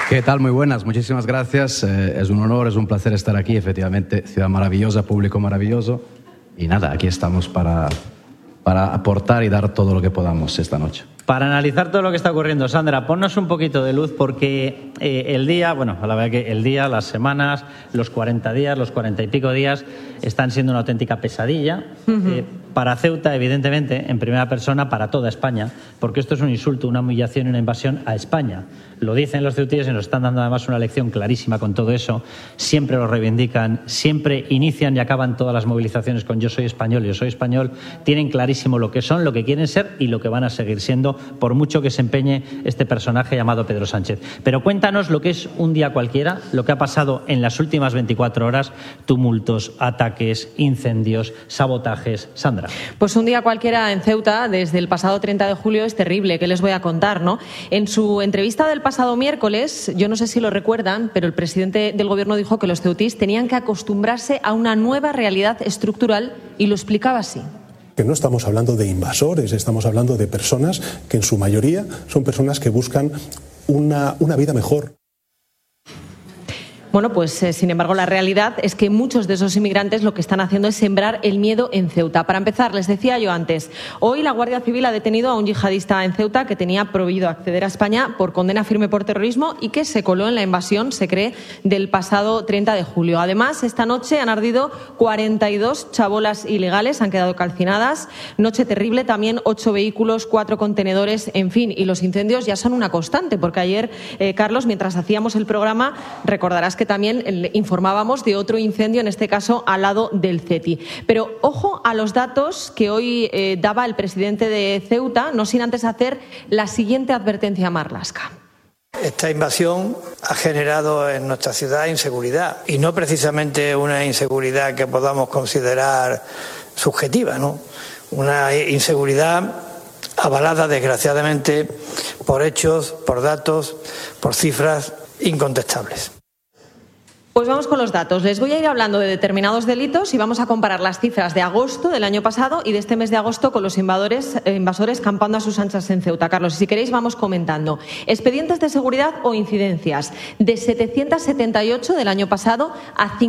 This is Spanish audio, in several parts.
¿Qué tal? Muy buenas, muchísimas gracias. Es un honor, es un placer estar aquí. Efectivamente, ciudad maravillosa, público maravilloso. Y nada, aquí estamos para aportar y dar todo lo que podamos esta noche. Para analizar todo lo que está ocurriendo, Sandra, ponnos un poquito de luz porque el día, bueno, la verdad que el día, las semanas, los 40 días, los 40 y pico días están siendo una auténtica pesadilla. Para Ceuta, evidentemente, en primera persona, para toda España, porque esto es un insulto, una humillación y una invasión a España. Lo dicen los ceutíes y nos están dando además una lección clarísima con todo eso. Siempre lo reivindican, siempre inician y acaban todas las movilizaciones con yo soy español, yo soy español. Tienen clarísimo lo que son, lo que quieren ser y lo que van a seguir siendo, por mucho que se empeñe este personaje llamado Pedro Sánchez. Pero cuéntanos lo que es un día cualquiera, lo que ha pasado en las últimas 24 horas, tumultos, ataques, incendios, sabotajes. Sandra. Pues un día cualquiera en Ceuta, desde el pasado 30 de julio, es terrible. ¿Qué les voy a contar, no? En su entrevista del pasado miércoles, yo no sé si lo recuerdan, pero el presidente del Gobierno dijo que los ceutís tenían que acostumbrarse a una nueva realidad estructural y lo explicaba así. Que no estamos hablando de invasores, estamos hablando de personas que en su mayoría son personas que buscan una vida mejor. Bueno, pues sin embargo la realidad es que muchos de esos inmigrantes lo que están haciendo es sembrar el miedo en Ceuta. Para empezar, les decía yo antes, hoy la Guardia Civil ha detenido a un yihadista en Ceuta que tenía prohibido acceder a España por condena firme por terrorismo y que se coló en la invasión, se cree, del pasado 30 de julio. Además, esta noche han ardido 42 chabolas ilegales, han quedado calcinadas. Noche terrible, también 8 vehículos, 4 contenedores, en fin. Y los incendios ya son una constante, porque ayer, Carlos, mientras hacíamos el programa, recordarás que también informábamos de otro incendio, en este caso al lado del CETI. Pero ojo a los datos que hoy daba el presidente de Ceuta, no sin antes hacer la siguiente advertencia a Marlaska. Esta invasión ha generado en nuestra ciudad inseguridad, y no precisamente una inseguridad que podamos considerar subjetiva, ¿no? Una inseguridad avalada, desgraciadamente, por hechos, por datos, por cifras incontestables. Pues vamos con los datos. Les voy a ir hablando de determinados delitos y vamos a comparar las cifras de agosto del año pasado y de este mes de agosto con los invasores campando a sus anchas en Ceuta. Carlos, si queréis vamos comentando. Expedientes de seguridad o incidencias de 778 del año pasado a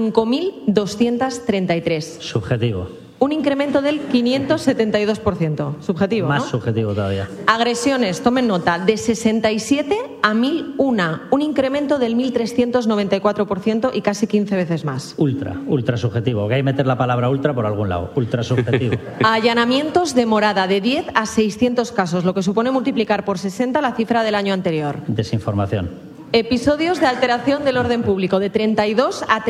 5.233. Subjetivo. Un incremento del 572%. Subjetivo, Más ¿no? subjetivo todavía. Agresiones, tomen nota, de 67 a 1.001. Un incremento del 1.394% y casi 15 veces más. Ultra subjetivo. Que hay que meter la palabra ultra por algún lado. Ultra subjetivo. Allanamientos de morada de 10 a 600 casos, lo que supone multiplicar por 60 la cifra del año anterior. Desinformación. Episodios de alteración del orden público de 32 a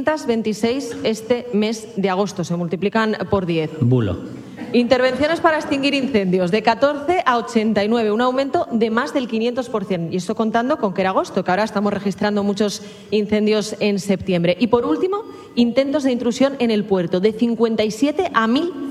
326 este mes de agosto. Se multiplican por 10. Bulo. Intervenciones para extinguir incendios de 14 a 89, un aumento de más del 500%. Y esto contando con que era agosto, que ahora estamos registrando muchos incendios en septiembre. Y por último, intentos de intrusión en el puerto de 57 a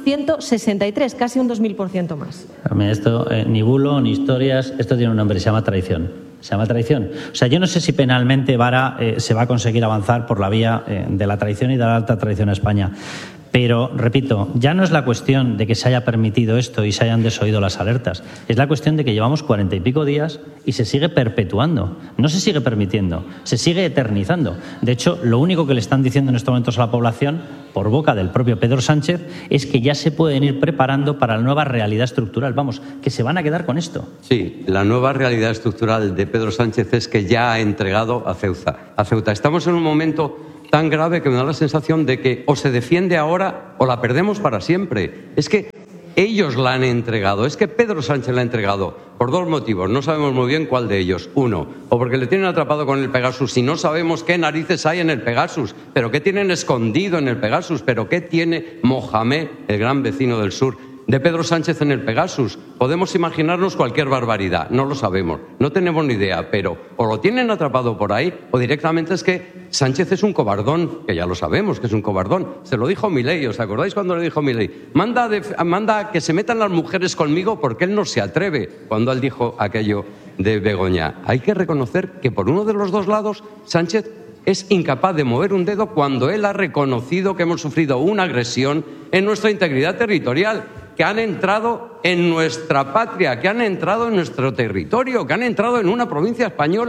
1.163, casi un 2.000% más. A mí esto, ni bulo, ni historias, esto tiene un nombre, se llama traición. Se llama traición. O sea, yo no sé si penalmente Vara se va a conseguir avanzar por la vía de la traición y de la alta traición a España. Pero, repito, ya no es la cuestión de que se haya permitido esto y se hayan desoído las alertas. Es la cuestión de que llevamos 40 y pico días y se sigue perpetuando. No se sigue permitiendo, se sigue eternizando. De hecho, lo único que le están diciendo en estos momentos a la población, por boca del propio Pedro Sánchez, es que ya se pueden ir preparando para la nueva realidad estructural. Vamos, que se van a quedar con esto. Sí, la nueva realidad estructural de Pedro Sánchez es que ya ha entregado a Ceuta. Estamos en un momento tan grave que me da la sensación de que o se defiende ahora o la perdemos para siempre. Es que ellos la han entregado, es que Pedro Sánchez la ha entregado por dos motivos. No sabemos muy bien cuál de ellos. Uno, o porque le tienen atrapado con el Pegasus y no sabemos qué narices hay en el Pegasus, pero qué tienen escondido en el Pegasus, pero qué tiene Mohamed, el gran vecino del sur, de Pedro Sánchez en el Pegasus. Podemos imaginarnos cualquier barbaridad, no lo sabemos, no tenemos ni idea, pero o lo tienen atrapado por ahí o directamente es que Sánchez es un cobardón, que ya lo sabemos que es un cobardón. Se lo dijo Milei, ¿os acordáis cuando le dijo Milei? Manda que se metan las mujeres conmigo porque él no se atreve, cuando él dijo aquello de Begoña. Hay que reconocer que por uno de los dos lados Sánchez es incapaz de mover un dedo cuando él ha reconocido que hemos sufrido una agresión en nuestra integridad territorial, que han entrado en nuestra patria, que han entrado en nuestro territorio, que han entrado en una provincia española.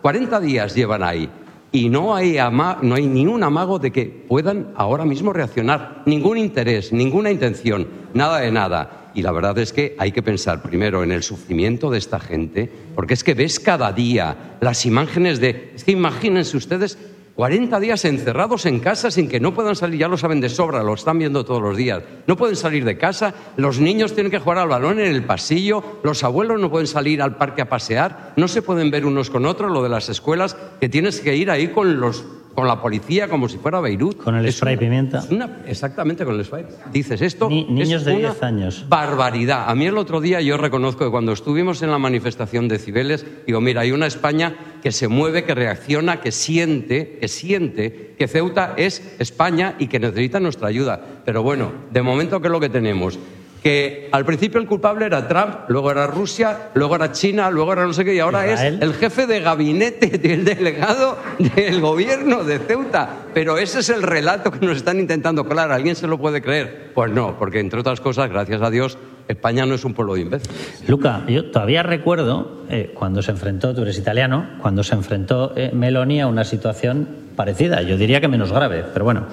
40 días llevan ahí. Y no hay ni un amago de que puedan ahora mismo reaccionar. Ningún interés, ninguna intención, nada de nada. Y la verdad es que hay que pensar primero en el sufrimiento de esta gente, porque es que ves cada día las imágenes de... Es que imagínense ustedes 40 días encerrados en casa sin que no puedan salir, ya lo saben de sobra, lo están viendo todos los días. No pueden salir de casa, los niños tienen que jugar al balón en el pasillo, los abuelos no pueden salir al parque a pasear, no se pueden ver unos con otros, lo de las escuelas, que tienes que ir ahí con la policía como si fuera Beirut. Con el spray pimienta. Exactamente, con el spray. Dices, esto niños es de una 10 años. barbaridad. A mí el otro día yo reconozco que cuando estuvimos en la manifestación de Cibeles, digo, mira, hay una España que se mueve, que reacciona, que siente que Ceuta es España y que necesita nuestra ayuda. Pero bueno, de momento, ¿qué es lo que tenemos? Que al principio el culpable era Trump, luego era Rusia, luego era China, luego era no sé qué, y ahora Israel. Es el jefe de gabinete del delegado del gobierno de Ceuta. Pero ese es el relato que nos están intentando colar. ¿Alguien se lo puede creer? Pues no, porque entre otras cosas, gracias a Dios, España no es un pueblo de imbéciles. Luca, yo todavía recuerdo cuando se enfrentó, tú eres italiano, cuando se enfrentó Meloni a una situación parecida, yo diría que menos grave, pero bueno,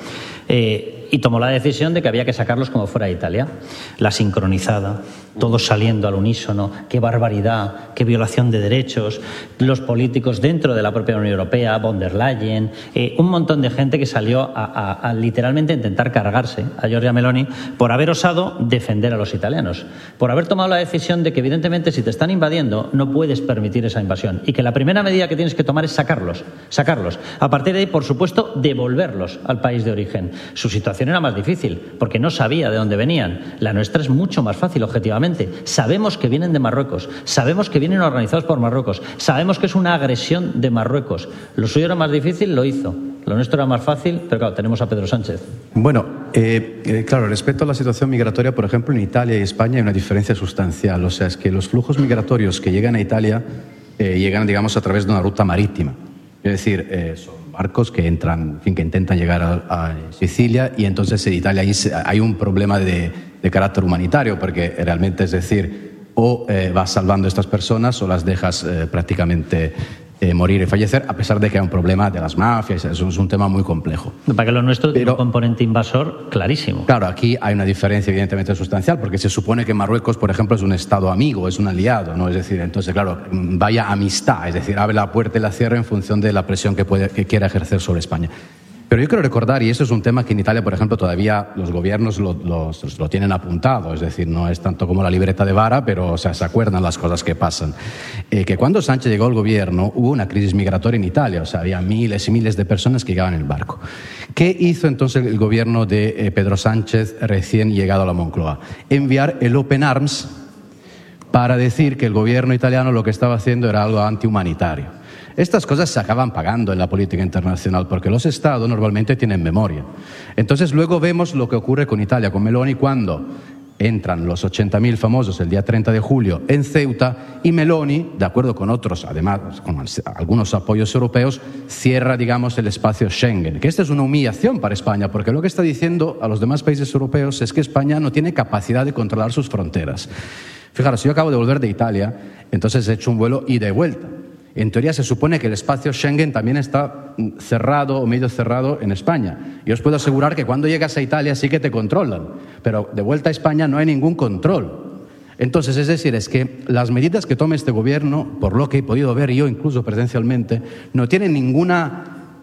y tomó la decisión de que había que sacarlos como fuera de Italia. La sincronizada, todos saliendo al unísono, qué barbaridad, qué violación de derechos, los políticos dentro de la propia Unión Europea, von der Leyen, un montón de gente que salió a literalmente intentar cargarse a Giorgia Meloni por haber osado defender a los italianos, por haber tomado la decisión de que evidentemente si te están invadiendo no puedes permitir esa invasión y que la primera medida que tienes que tomar es sacarlos. A partir de ahí, por supuesto, devolverlos al país de origen. Su situación era más difícil porque no sabía de dónde venían. La nuestra es mucho más fácil, objetivamente. Sabemos que vienen de Marruecos, sabemos que vienen organizados por Marruecos, sabemos que es una agresión de Marruecos. Lo suyo era más difícil, lo hizo. Lo nuestro era más fácil, pero claro, tenemos a Pedro Sánchez. Bueno, claro, respecto a la situación migratoria, por ejemplo, en Italia y España hay una diferencia sustancial. O sea, es que los flujos migratorios que llegan a Italia llegan, digamos, a través de una ruta marítima. Es decir, son barcos que entran, en fin, que intentan llegar a Sicilia, y entonces en Italia hay un problema de carácter humanitario, porque realmente, es decir, o vas salvando a estas personas o las dejas prácticamente morir y fallecer, a pesar de que hay un problema de las mafias. Eso es un tema muy complejo. Para que lo nuestro tiene un componente invasor clarísimo. Claro, aquí hay una diferencia evidentemente sustancial, porque se supone que Marruecos, por ejemplo, es un Estado amigo, es un aliado, ¿no? Es decir, entonces, claro, vaya amistad, es decir, abre la puerta y la cierra en función de la presión que quiera ejercer sobre España. Pero yo quiero recordar, y eso es un tema que en Italia, por ejemplo, todavía los gobiernos lo tienen apuntado, es decir, no es tanto como la libreta de vara, pero o sea, se acuerdan las cosas que pasan. Que cuando Sánchez llegó al gobierno hubo una crisis migratoria en Italia, o sea, había miles y miles de personas que llegaban en el barco. ¿Qué hizo entonces el gobierno de Pedro Sánchez recién llegado a la Moncloa? Enviar el Open Arms para decir que el gobierno italiano lo que estaba haciendo era algo antihumanitario. Estas cosas se acaban pagando en la política internacional porque los Estados normalmente tienen memoria. Entonces luego vemos lo que ocurre con Italia, con Meloni, cuando entran los 80.000 famosos el día 30 de julio en Ceuta y Meloni, de acuerdo con otros, además con algunos apoyos europeos, cierra, digamos, el espacio Schengen. Que esta es una humillación para España, porque lo que está diciendo a los demás países europeos es que España no tiene capacidad de controlar sus fronteras. Fijaros, yo acabo de volver de Italia, entonces he hecho un vuelo ida y vuelta. En teoría se supone que el espacio Schengen también está cerrado o medio cerrado en España. Y os puedo asegurar que cuando llegas a Italia sí que te controlan, pero de vuelta a España no hay ningún control. Entonces, es decir, es que las medidas que toma este gobierno, por lo que he podido ver yo incluso presencialmente, no tienen ninguna...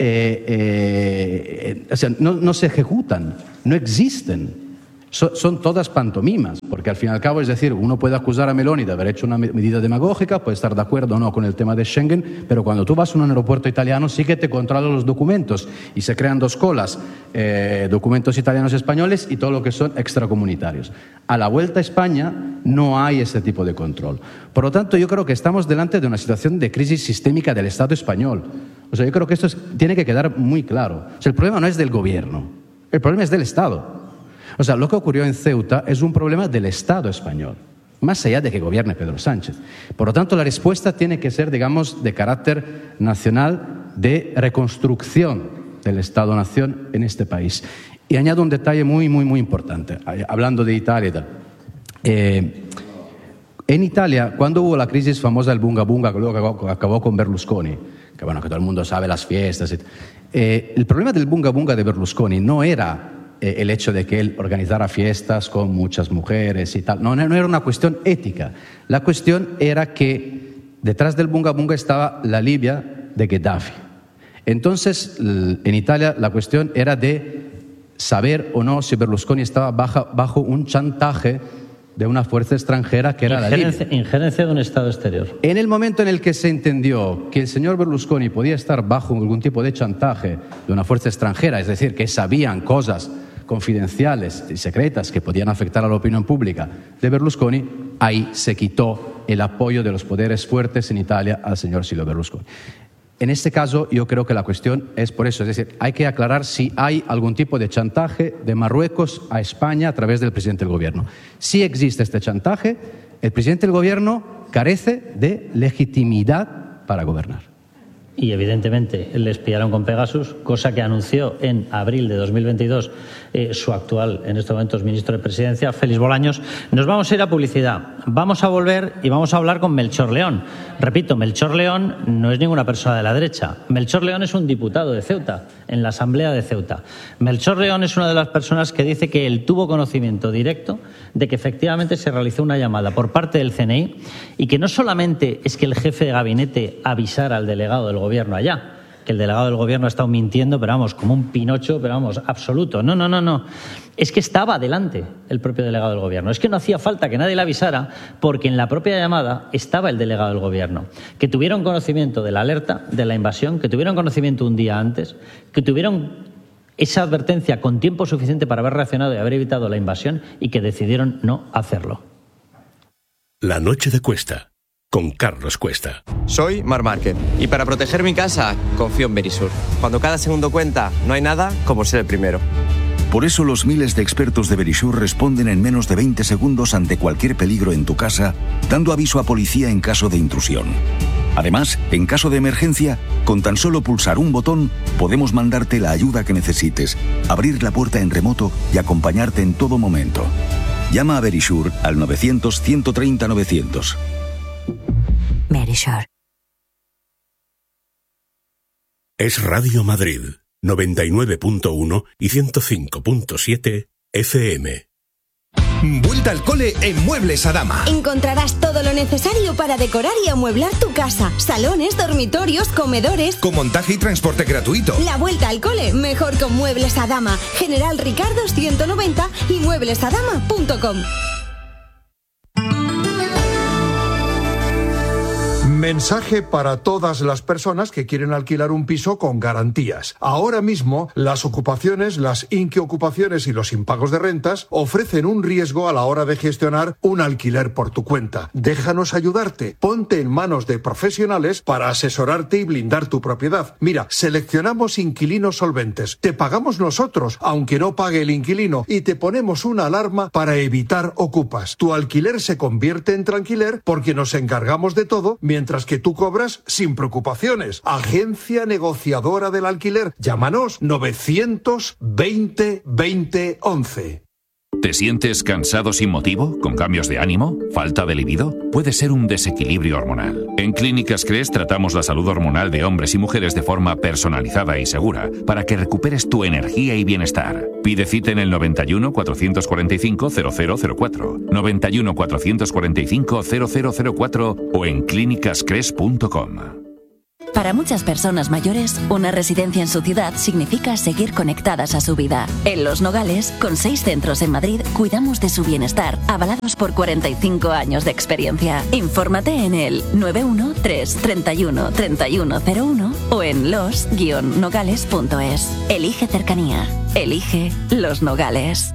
o sea, no se ejecutan, no existen. Son todas pantomimas, porque al fin y al cabo, es decir, uno puede acusar a Meloni de haber hecho una medida demagógica, puede estar de acuerdo o no con el tema de Schengen, pero cuando tú vas a un aeropuerto italiano sí que te controlan los documentos y se crean dos colas, documentos italianos y españoles y todo lo que son extracomunitarios. A la vuelta a España no hay ese tipo de control. Por lo tanto, yo creo que estamos delante de una situación de crisis sistémica del Estado español. O sea, yo creo que esto tiene que quedar muy claro. O sea, el problema no es del gobierno, el problema es del Estado. O sea, lo que ocurrió en Ceuta es un problema del Estado español, más allá de que gobierne Pedro Sánchez. Por lo tanto, la respuesta tiene que ser, digamos, de carácter nacional, de reconstrucción del Estado-nación en este país. Y añado un detalle muy, muy, muy importante, hablando de Italia y tal. En Italia, cuando hubo la crisis famosa del Bunga Bunga, que luego acabó con Berlusconi, que todo el mundo sabe las fiestas. El problema del bunga bunga de Berlusconi no era el hecho de que él organizara fiestas con muchas mujeres y tal. No era una cuestión ética. La cuestión era que detrás del bunga bunga estaba la Libia de Gheddafi. Entonces, en Italia la cuestión era de saber o no si Berlusconi estaba bajo un chantaje de una fuerza extranjera que era la Libia. Injerencia de un Estado exterior. En el momento en el que se entendió que el señor Berlusconi podía estar bajo algún tipo de chantaje de una fuerza extranjera, es decir, que sabían cosas confidenciales y secretas que podían afectar a la opinión pública de Berlusconi, ahí se quitó el apoyo de los poderes fuertes en Italia al señor Silvio Berlusconi. En este caso, yo creo que la cuestión es por eso, es decir, hay que aclarar si hay algún tipo de chantaje de Marruecos a España a través del presidente del gobierno. Si existe este chantaje, el presidente del gobierno carece de legitimidad para gobernar. Y evidentemente le espiaron con Pegasus, cosa que anunció en abril de 2022 su actual, en estos momentos, ministro de Presidencia, Félix Bolaños. Nos vamos a ir a publicidad. Vamos a volver y vamos a hablar con Melchor León. Repito, Melchor León no es ninguna persona de la derecha. Melchor León es un diputado de Ceuta, en la Asamblea de Ceuta. Melchor León es una de las personas que dice que él tuvo conocimiento directo de que efectivamente se realizó una llamada por parte del CNI y que no solamente es que el jefe de gabinete avisara al delegado del gobierno allá, que el delegado del gobierno ha estado mintiendo, pero como un Pinocho, absoluto. No. Es que estaba delante el propio delegado del gobierno. Es que no hacía falta que nadie le avisara porque en la propia llamada estaba el delegado del gobierno. Que tuvieron conocimiento de la alerta, de la invasión, que tuvieron conocimiento un día antes, que tuvieron esa advertencia con tiempo suficiente para haber reaccionado y haber evitado la invasión y que decidieron no hacerlo. La noche de Cuesta, con Carlos Cuesta. Soy Marc Márquez y para proteger mi casa confío en Verisur. Cuando cada segundo cuenta, no hay nada como ser el primero. Por eso los miles de expertos de Verisur responden en menos de 20 segundos ante cualquier peligro en tu casa, dando aviso a policía en caso de intrusión. Además, en caso de emergencia, con tan solo pulsar un botón, podemos mandarte la ayuda que necesites, abrir la puerta en remoto y acompañarte en todo momento. Llama a Verisur al 900-130-900. Verisur. Es Radio Madrid, 99.1 y 105.7 FM. Vuelta al cole en Muebles Adama. Encontrarás todo lo necesario para decorar y amueblar tu casa. Salones, dormitorios, comedores. Con montaje y transporte gratuito. La vuelta al cole mejor con Muebles Adama. General Ricardo 190 y mueblesadama.com. Mensaje para todas las personas que quieren alquilar un piso con garantías. Ahora mismo, las ocupaciones, las inquiocupaciones y los impagos de rentas ofrecen un riesgo a la hora de gestionar un alquiler por tu cuenta. Déjanos ayudarte. Ponte en manos de profesionales para asesorarte y blindar tu propiedad. Mira, seleccionamos inquilinos solventes. Te pagamos nosotros, aunque no pague el inquilino, y te ponemos una alarma para evitar ocupas. Tu alquiler se convierte en tranquiler porque nos encargamos de todo mientras que tú cobras sin preocupaciones. Agencia negociadora del alquiler. Llámanos 920 20 11. ¿Te sientes cansado sin motivo? ¿Con cambios de ánimo? ¿Falta de libido? Puede ser un desequilibrio hormonal. En Clínicas CRES tratamos la salud hormonal de hombres y mujeres de forma personalizada y segura para que recuperes tu energía y bienestar. Pide cita en el 91 445 0004, 91 445 0004 o en clínicascres.com. Para muchas personas mayores, una residencia en su ciudad significa seguir conectadas a su vida. En Los Nogales, con 6 centros en Madrid, cuidamos de su bienestar, avalados por 45 años de experiencia. Infórmate en el 913 31 3101 o en los-nogales.es. Elige cercanía. Elige Los Nogales.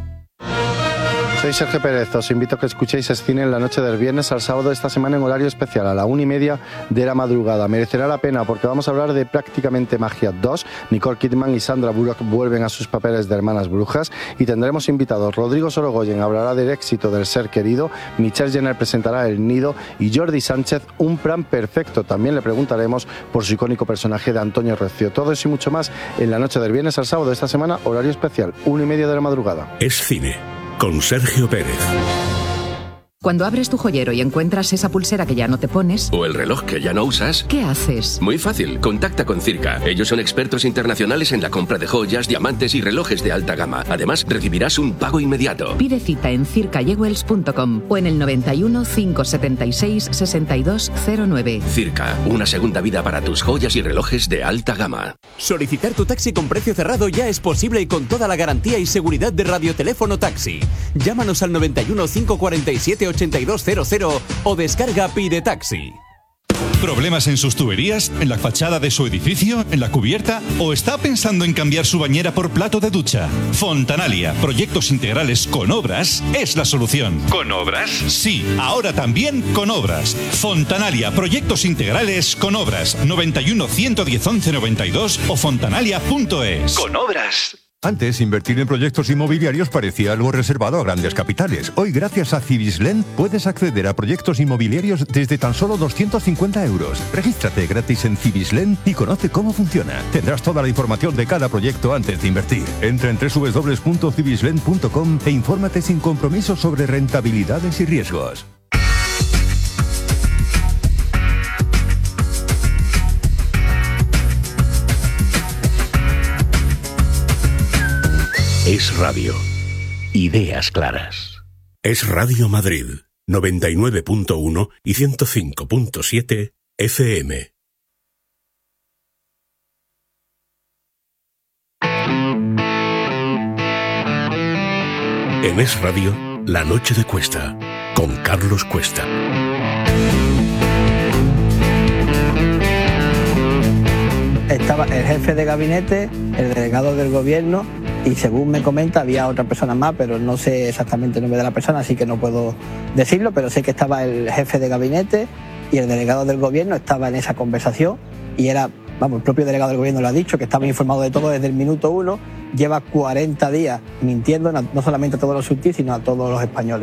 Soy Sergio Pérez, os invito a que escuchéis Escine en la noche del viernes al sábado de esta semana en horario especial a la 1:30 de la madrugada. Merecerá la pena porque vamos a hablar de Prácticamente Magia 2. Nicole Kidman y Sandra Bullock vuelven a sus papeles de hermanas brujas y tendremos invitados. Rodrigo Sorogoyen hablará del éxito del ser querido, Michelle Jenner presentará El Nido y Jordi Sánchez Un plan perfecto. También le preguntaremos por su icónico personaje de Antonio Recio. Todo eso y mucho más en la noche del viernes al sábado de esta semana, horario especial, 1:30 de la madrugada. Es Cine, con Sergio Pérez. Cuando abres tu joyero y encuentras esa pulsera que ya no te pones... O el reloj que ya no usas... ¿Qué haces? Muy fácil, contacta con Circa. Ellos son expertos internacionales en la compra de joyas, diamantes y relojes de alta gama. Además, recibirás un pago inmediato. Pide cita en circajewels.com o en el 91 576 6209. Circa, una segunda vida para tus joyas y relojes de alta gama. Solicitar tu taxi con precio cerrado ya es posible y con toda la garantía y seguridad de Radioteléfono Taxi. Llámanos al 91 547 8200 o descarga Pide Taxi. ¿Problemas en sus tuberías? ¿En la fachada de su edificio? ¿En la cubierta? ¿O está pensando en cambiar su bañera por plato de ducha? Fontanalia, proyectos integrales con obras, es la solución. ¿Con obras? Sí, ahora también con obras. Fontanalia, proyectos integrales con obras. 91 110 11 92 o fontanalia.es. Con obras. Antes, invertir en proyectos inmobiliarios parecía algo reservado a grandes capitales. Hoy, gracias a Cibislen, puedes acceder a proyectos inmobiliarios desde tan solo 250 euros. Regístrate gratis en Cibislen y conoce cómo funciona. Tendrás toda la información de cada proyecto antes de invertir. Entra en www.cibislen.com e infórmate sin compromiso sobre rentabilidades y riesgos. Es radio. Ideas claras. Es Radio Madrid, 99.1 y 105.7 FM. En Es Radio, La Noche de Cuesta, con Carlos Cuesta. Estaba el jefe de gabinete, el delegado del gobierno y según me comenta había otra persona más, pero no sé exactamente el nombre de la persona, así que no puedo decirlo, pero sé que estaba el jefe de gabinete y el delegado del gobierno estaba en esa conversación y era, vamos, el propio delegado del gobierno lo ha dicho, que estaba informado de todo desde el minuto 1, lleva 40 días mintiendo no solamente a todos los subtis, sino a todos los españoles.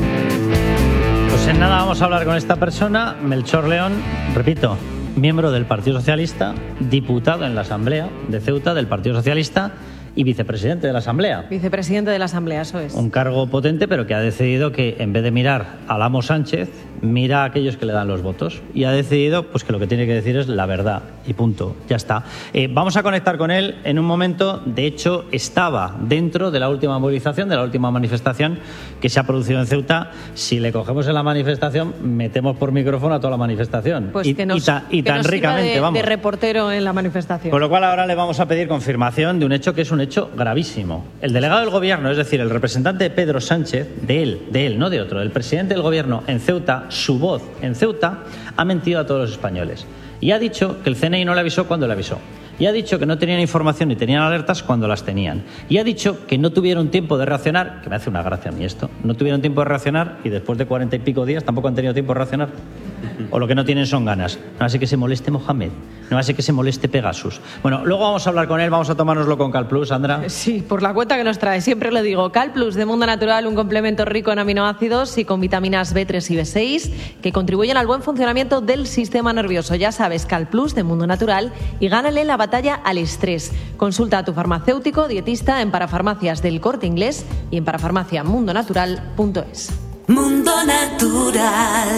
Pues en nada vamos a hablar con esta persona, Melchor León, repito, miembro del Partido Socialista, diputado en la Asamblea de Ceuta del Partido Socialista y vicepresidente de la Asamblea. Vicepresidente de la Asamblea, eso es. Un cargo potente, pero que ha decidido que en vez de mirar al amo Sánchez, mira a aquellos que le dan los votos. Y ha decidido pues que lo que tiene que decir es la verdad. Y punto. Ya está. Vamos a conectar con él en un momento. De hecho, estaba dentro de la última movilización, de la última manifestación que se ha producido en Ceuta. Si le cogemos en la manifestación, metemos por micrófono a toda la manifestación. Pues tan ricamente, vamos. De reportero en la manifestación. Con lo cual ahora le vamos a pedir confirmación de un hecho que es un hecho gravísimo. El delegado del gobierno, es decir, el representante de Pedro Sánchez, de él, no de otro, el presidente del gobierno en Ceuta, su voz en Ceuta, ha mentido a todos los españoles. Y ha dicho que el CNI no le avisó cuando le avisó. Y ha dicho que no tenían información ni tenían alertas cuando las tenían. Y ha dicho que no tuvieron tiempo de reaccionar, que me hace una gracia a mí esto, no tuvieron tiempo de reaccionar y después de 40 y pico días tampoco han tenido tiempo de reaccionar. O lo que no tienen son ganas. No hace que se moleste Mohamed, no hace que se moleste Pegasus. Bueno, luego vamos a hablar con él, vamos a tomárnoslo con CalPlus, Sandra. Sí, por la cuenta que nos trae, siempre le digo, CalPlus de Mundo Natural, un complemento rico en aminoácidos y con vitaminas B3 y B6 que contribuyen al buen funcionamiento del sistema nervioso. Ya sabes, CalPlus de Mundo Natural y gánale la batalla al estrés. Consulta a tu farmacéutico, dietista en Parafarmacias del Corte Inglés y en parafarmaciamundonatural.es. Mundo Natural.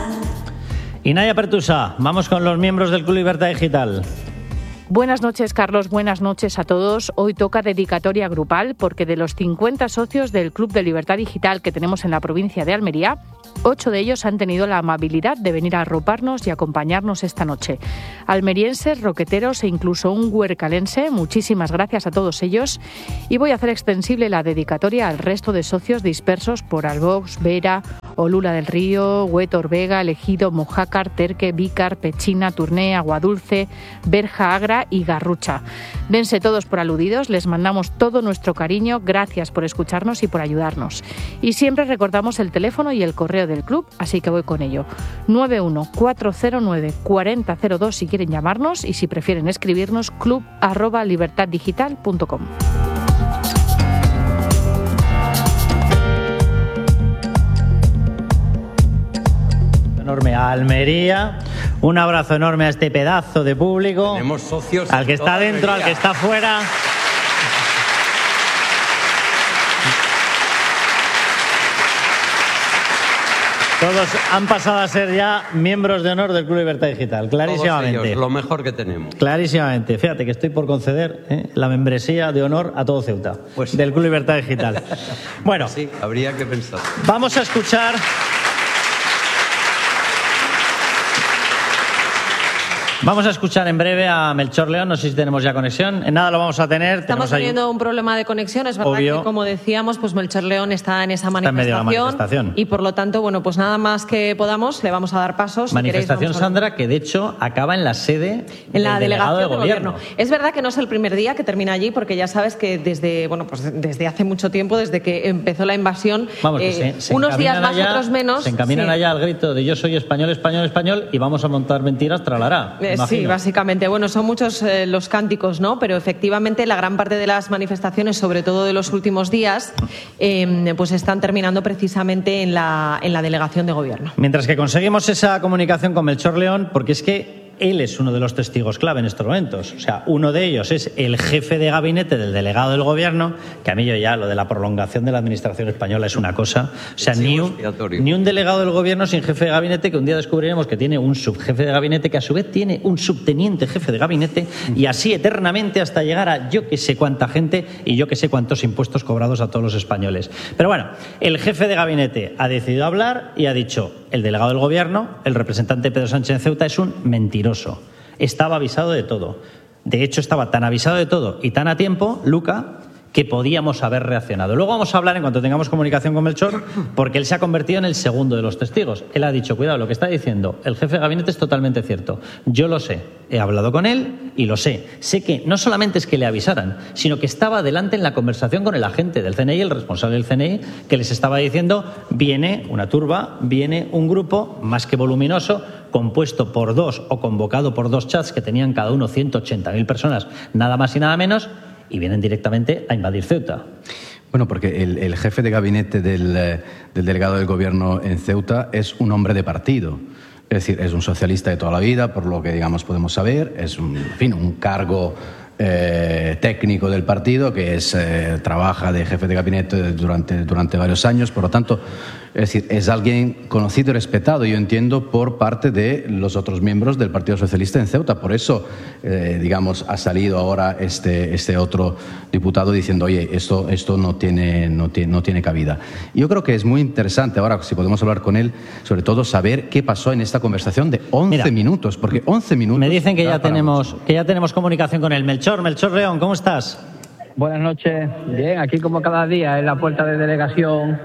Y Nadia Pertusa, vamos con los miembros del Club Libertad Digital. Buenas noches, Carlos. Buenas noches a todos. Hoy toca dedicatoria grupal porque de los 50 socios del Club de Libertad Digital que tenemos en la provincia de Almería, 8 de ellos han tenido la amabilidad de venir a arroparnos y acompañarnos esta noche. Almerienses, roqueteros e incluso un huercalense, muchísimas gracias a todos ellos. Y voy a hacer extensible la dedicatoria al resto de socios dispersos por Albox, Vera, Olula del Río, Huetor Vega, Ejido, Mojácar, Terque, Vícar, Pechina, Turné, Aguadulce, Berja, Agra y Garrucha. Dense todos por aludidos, les mandamos todo nuestro cariño, gracias por escucharnos y por ayudarnos. Y siempre recordamos el teléfono y el correo del club, así que voy con ello. 914094002 si quieren llamarnos y si prefieren escribirnos club@libertaddigital.com. Enorme a Almería, un abrazo enorme a este pedazo de público. Tenemos socios al que está dentro, al que está fuera. Todos han pasado a ser ya miembros de honor del Club Libertad Digital, clarísimamente. Todos ellos, lo mejor que tenemos. Clarísimamente. Fíjate que estoy por conceder la membresía de honor a todo Ceuta, del Club Libertad Digital. Bueno, sí, habría que pensar. Vamos a escuchar... Vamos a escuchar en breve a Melchor León, no sé si tenemos ya conexión. En nada lo vamos a tener. Estamos teniendo un problema de conexión, es verdad que, como decíamos, pues Melchor León está en esa manifestación, y por lo tanto, bueno, pues nada más que podamos le vamos a dar pasos. Manifestación, si Sandra, que de hecho acaba en la sede en la delegación de gobierno. Es verdad que no es el primer día que termina allí, porque ya sabes que desde hace mucho tiempo, desde que empezó la invasión, unos días más, otros menos. Se encaminan allá al grito de yo soy español, español, español, y vamos a montar mentiras, tralará. Sí, básicamente. Bueno, son muchos los cánticos, ¿no? Pero efectivamente la gran parte de las manifestaciones, sobre todo de los últimos días, pues están terminando precisamente en la delegación de gobierno. Mientras que conseguimos esa comunicación con Melchor León, porque es que él es uno de los testigos clave en estos momentos. O sea, uno de ellos es el jefe de gabinete del delegado del gobierno, que a mí yo ya lo de la prolongación de la administración española es una cosa. O sea, ni un delegado del gobierno sin jefe de gabinete, que un día descubriremos que tiene un subjefe de gabinete, que a su vez tiene un subteniente jefe de gabinete, y así eternamente hasta llegar a yo que sé cuánta gente y yo que sé cuántos impuestos cobrados a todos los españoles. Pero bueno, el jefe de gabinete ha decidido hablar y ha dicho: el delegado del gobierno, el representante Pedro Sánchez en Ceuta, es un mentiroso. Estaba avisado de todo. De hecho, estaba tan avisado de todo y tan a tiempo, Luca, que podíamos haber reaccionado. Luego vamos a hablar en cuanto tengamos comunicación con Melchor, porque él se ha convertido en el segundo de los testigos. Él ha dicho: cuidado, lo que está diciendo el jefe de gabinete es totalmente cierto. Yo lo sé, he hablado con él y lo sé. Sé que no solamente es que le avisaran, sino que estaba delante en la conversación con el agente del CNI, el responsable del CNI, que les estaba diciendo: viene una turba, viene un grupo más que voluminoso, compuesto por dos o convocado por dos chats que tenían cada uno 180.000 personas, nada más y nada menos, y vienen directamente a invadir Ceuta. Bueno, porque el jefe de gabinete del delegado del gobierno en Ceuta es un hombre de partido. Es decir, es un socialista de toda la vida, por lo que digamos podemos saber. Es un cargo técnico del partido que trabaja de jefe de gabinete durante varios años. Por lo tanto, es decir, es alguien conocido y respetado, yo entiendo, por parte de los otros miembros del Partido Socialista en Ceuta. Por eso, digamos, ha salido ahora este otro diputado diciendo: oye, esto no tiene cabida. Yo creo que es muy interesante ahora, si podemos hablar con él, sobre todo saber qué pasó en esta conversación de 11 minutos, porque 11 minutos... Me dicen que ya tenemos comunicación con él. Melchor León, ¿cómo estás? Buenas noches. Bien, aquí como cada día en la puerta de delegación.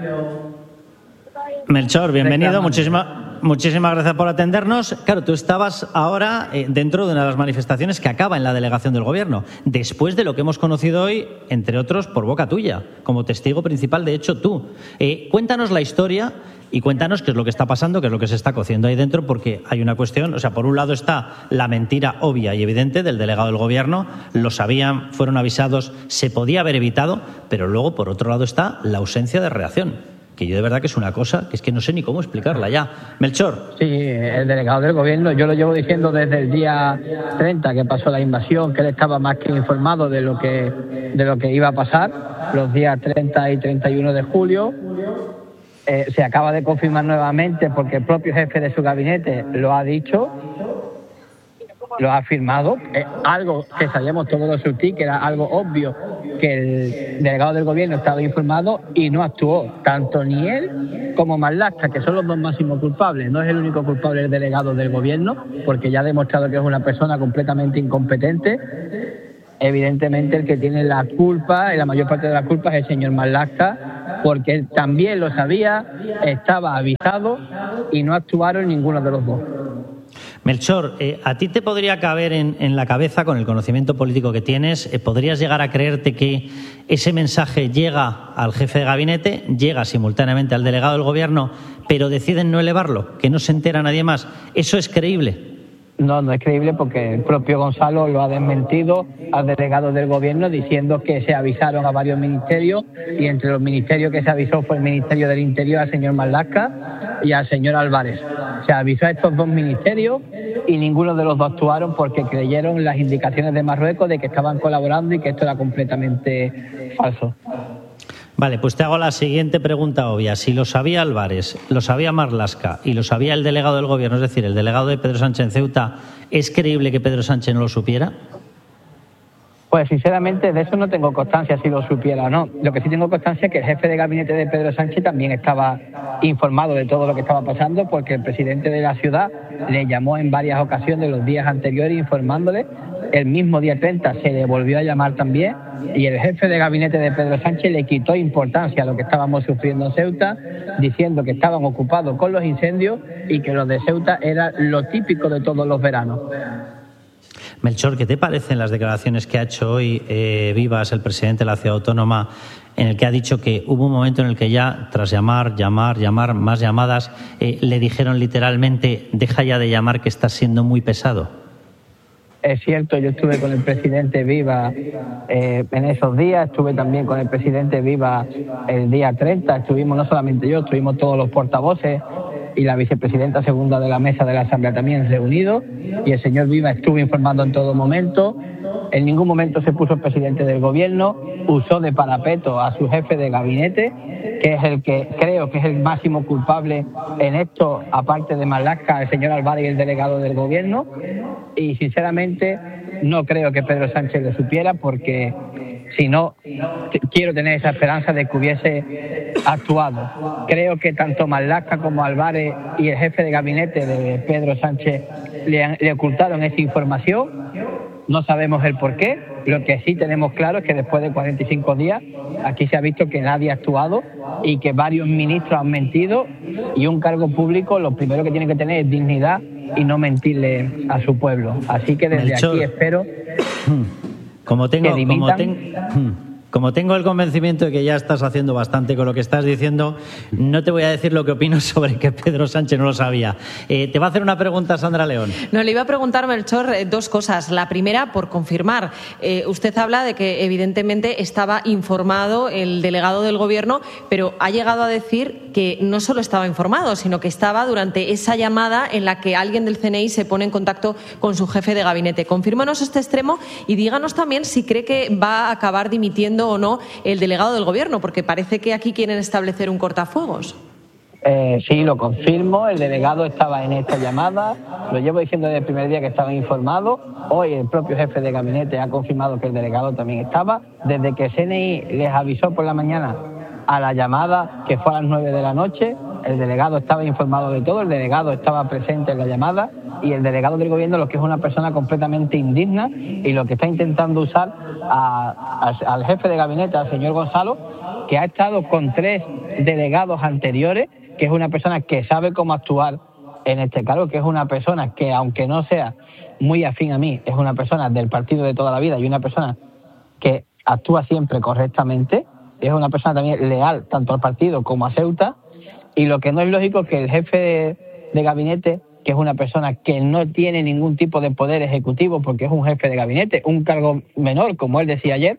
Melchor, bienvenido. Muchísimas gracias por atendernos. Claro, tú estabas ahora dentro de una de las manifestaciones que acaba en la delegación del gobierno, después de lo que hemos conocido hoy, entre otros, por boca tuya, como testigo principal, de hecho, tú. Cuéntanos la historia y cuéntanos qué es lo que está pasando, qué es lo que se está cociendo ahí dentro, porque hay una cuestión. O sea, por un lado está la mentira obvia y evidente del delegado del gobierno, lo sabían, fueron avisados, se podía haber evitado, pero luego, por otro lado, está la ausencia de reacción, que yo de verdad que es una cosa que es que no sé ni cómo explicarla ya. Melchor. Sí, el delegado del gobierno, yo lo llevo diciendo desde el día 30 que pasó la invasión, que él estaba más que informado de lo que iba a pasar, los días 30 y 31 de julio. Se acaba de confirmar nuevamente porque el propio jefe de su gabinete lo ha dicho, lo ha afirmado, algo que sabíamos todos los surtí, que era algo obvio, que el delegado del gobierno estaba informado y no actuó, tanto ni él como Marlaska, que son los dos máximos culpables. No es el único culpable el delegado del gobierno, porque ya ha demostrado que es una persona completamente incompetente. Evidentemente el que tiene la culpa, y la mayor parte de la culpa, es el señor Marlaska, porque él también lo sabía, estaba avisado y no actuaron ninguno de los dos. Melchor, ¿a ti te podría caber en la cabeza, con el conocimiento político que tienes, podrías llegar a creerte que ese mensaje llega al jefe de gabinete, llega simultáneamente al delegado del gobierno, pero deciden no elevarlo, que no se entera nadie más? ¿Eso es creíble? No es creíble, porque el propio Gonzalo lo ha desmentido al delegado del gobierno, diciendo que se avisaron a varios ministerios, y entre los ministerios que se avisó fue el Ministerio del Interior al señor Marlaska y al señor Álvarez. Se avisó a estos dos ministerios y ninguno de los dos actuaron porque creyeron las indicaciones de Marruecos de que estaban colaborando y que esto era completamente falso. Vale, pues te hago la siguiente pregunta obvia. Si lo sabía Álvarez, lo sabía Marlaska y lo sabía el delegado del Gobierno, es decir, el delegado de Pedro Sánchez en Ceuta, ¿es creíble que Pedro Sánchez no lo supiera? Pues sinceramente de eso no tengo constancia si lo supiera o no. Lo que sí tengo constancia es que el jefe de gabinete de Pedro Sánchez también estaba informado de todo lo que estaba pasando, porque el presidente de la ciudad le llamó en varias ocasiones los días anteriores informándole. El mismo día 30 se le volvió a llamar también y el jefe de gabinete de Pedro Sánchez le quitó importancia a lo que estábamos sufriendo en Ceuta, diciendo que estaban ocupados con los incendios y que lo de Ceuta era lo típico de todos los veranos. Melchor, ¿qué te parecen las declaraciones que ha hecho hoy Vivas, el presidente de la Ciudad Autónoma, en el que ha dicho que hubo un momento en el que ya, tras llamar, más llamadas, le dijeron literalmente, deja ya de llamar que estás siendo muy pesado? Es cierto, yo estuve con el presidente Vivas en esos días, estuve también con el presidente Vivas el día 30, estuvimos no solamente yo, estuvimos todos los portavoces y la vicepresidenta segunda de la mesa de la Asamblea también reunidos, y el señor Vivas estuvo informando en todo momento. En ningún momento se puso el presidente del Gobierno, usó de parapeto a su jefe de gabinete, que es el que creo que es el máximo culpable en esto, aparte de Marlaska, el señor Álvarez y el delegado del Gobierno, y sinceramente no creo que Pedro Sánchez lo supiera, porque si no, quiero tener esa esperanza de que hubiese actuado. Creo que tanto Marlaska como Álvarez y el jefe de gabinete de Pedro Sánchez le ocultaron esa información. No sabemos el por qué. Lo que sí tenemos claro es que después de 45 días aquí se ha visto que nadie ha actuado y que varios ministros han mentido, y un cargo público lo primero que tiene que tener es dignidad y no mentirle a su pueblo. Así que desde Melchor, aquí espero como tengo el convencimiento de que ya estás haciendo bastante con lo que estás diciendo, no te voy a decir lo que opino sobre que Pedro Sánchez no lo sabía. Te va a hacer una pregunta Sandra León. No, le iba a preguntar, Melchor, dos cosas. La primera, por confirmar. Usted habla de que evidentemente estaba informado el delegado del Gobierno, pero ha llegado a decir que no solo estaba informado, sino que estaba durante esa llamada en la que alguien del CNI se pone en contacto con su jefe de gabinete. Confírmanos este extremo y díganos también si cree que va a acabar dimitiendo o no el delegado del Gobierno, porque parece que aquí quieren establecer un cortafuegos. Sí, lo confirmo, el delegado estaba en esta llamada, lo llevo diciendo desde el primer día que estaba informado. Hoy el propio jefe de gabinete ha confirmado que el delegado también estaba. Desde que CNI les avisó por la mañana a la llamada, que fue a las 9 de la noche, el delegado estaba informado de todo, el delegado estaba presente en la llamada, y el delegado del Gobierno, lo que es una persona completamente indigna, y lo que está intentando usar al jefe de gabinete, al señor Gonzalo, que ha estado con 3 delegados anteriores, que es una persona que sabe cómo actuar en este cargo, que es una persona que, aunque no sea muy afín a mí, es una persona del partido de toda la vida y una persona que actúa siempre correctamente, es una persona también leal tanto al partido como a Ceuta, y lo que no es lógico es que el jefe de gabinete, que es una persona que no tiene ningún tipo de poder ejecutivo porque es un jefe de gabinete, un cargo menor, como él decía ayer,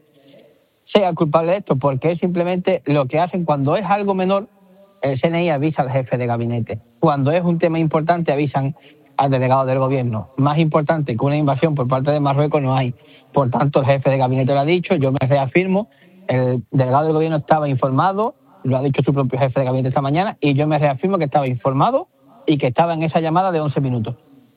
sea culpable de esto, porque es simplemente lo que hacen cuando es algo menor. El CNI avisa al jefe de gabinete. Cuando es un tema importante avisan al delegado del Gobierno. Más importante que una invasión por parte de Marruecos no hay. Por tanto, el jefe de gabinete lo ha dicho, yo me reafirmo, el delegado del Gobierno estaba informado, lo ha dicho su propio jefe de gabinete esta mañana, y yo me reafirmo que estaba informado y que estaba en esa llamada de 11 minutos.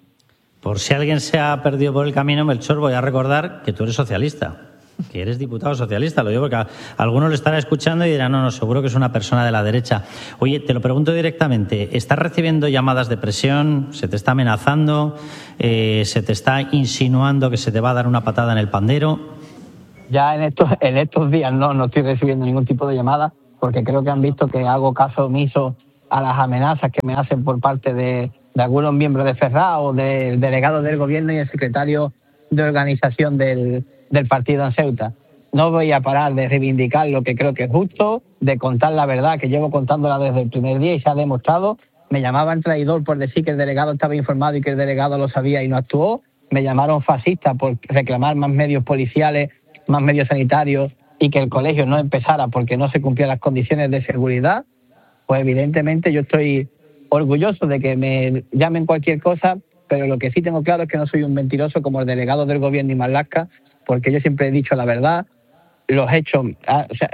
Por si alguien se ha perdido por el camino, Melchor, voy a recordar que tú eres socialista, que eres diputado socialista. Lo digo porque alguno lo estará escuchando y dirá, no, seguro que es una persona de la derecha. Oye, te lo pregunto directamente, ¿estás recibiendo llamadas de presión? ¿Se te está amenazando? ¿Se te está insinuando que se te va a dar una patada en el pandero? Ya en estos días no estoy recibiendo ningún tipo de llamada, porque creo que han visto que hago caso omiso a las amenazas que me hacen por parte de algunos miembros de Ferraz o del delegado del Gobierno y el secretario de organización del partido en Ceuta. No voy a parar de reivindicar lo que creo que es justo, de contar la verdad, que llevo contándola desde el primer día y se ha demostrado. Me llamaban traidor por decir que el delegado estaba informado y que el delegado lo sabía y no actuó. Me llamaron fascista por reclamar más medios policiales, más medios sanitarios y que el colegio no empezara porque no se cumplían las condiciones de seguridad. Pues evidentemente yo estoy orgulloso de que me llamen cualquier cosa, pero lo que sí tengo claro es que no soy un mentiroso como el delegado del Gobierno y Marlaska, porque yo siempre he dicho la verdad, los hechos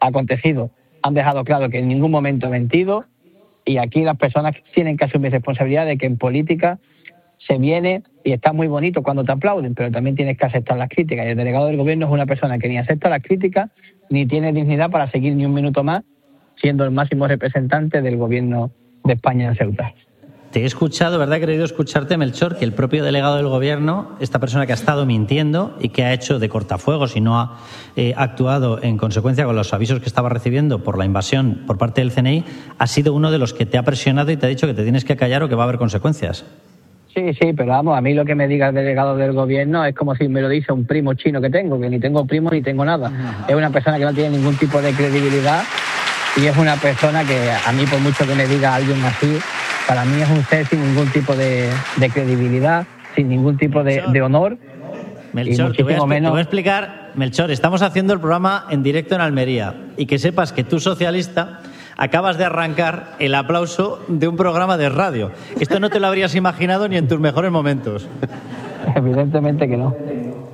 acontecido han dejado claro que en ningún momento he mentido, y aquí las personas tienen que asumir responsabilidad de que en política se viene y está muy bonito cuando te aplauden, pero también tienes que aceptar las críticas, y el delegado del gobierno es una persona que ni acepta las críticas ni tiene dignidad para seguir ni un minuto más siendo el máximo representante del gobierno de España en Ceuta. Te he escuchado, ¿verdad? He querido escucharte, Melchor, que el propio delegado del Gobierno, esta persona que ha estado mintiendo y que ha hecho de cortafuegos y no ha actuado en consecuencia con los avisos que estaba recibiendo por la invasión por parte del CNI, ha sido uno de los que te ha presionado y te ha dicho que te tienes que callar o que va a haber consecuencias. Sí, pero vamos, a mí lo que me diga el delegado del Gobierno es como si me lo dice un primo chino que tengo, que ni tengo primo ni tengo nada. Es una persona que no tiene ningún tipo de credibilidad y es una persona que a mí, por mucho que me diga alguien así, para mí es un ser sin ningún tipo de credibilidad, sin ningún tipo de honor. Melchor, te voy a explicar. Melchor, estamos haciendo el programa en directo en Almería y que sepas que tú, socialista, acabas de arrancar el aplauso de un programa de radio. Esto no te lo habrías imaginado ni en tus mejores momentos. Evidentemente que no.